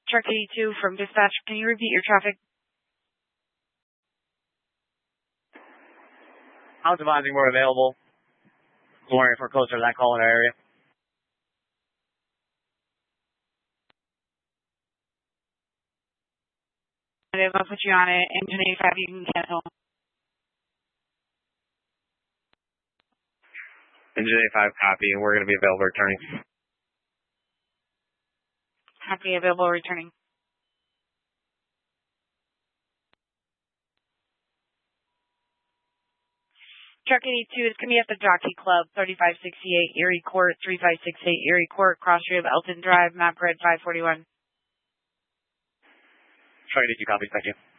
Truck 82 from dispatch. Can you repeat your traffic? I was advising we're available. Don't worry if we're closer to that call in our area. I'll put you on it. Engine 85, you can cancel. Engine 85 copy, and we're going to be available returning. Copy, available returning. Truck 82 is going to be at the Jockey Club, 3568 Erie Court, 3568 Erie Court, Crossstreet of Elton Drive, map grid 541. Truck 82 copy, thank you.